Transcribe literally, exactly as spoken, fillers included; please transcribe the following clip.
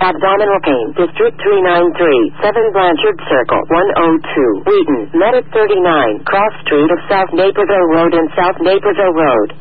Abdominal pain. District three nine three. seven Blanchard Circle. one oh two. Wheaton. Medic thirty-nine. Cross Street of South Naperville Road and South Naperville Road.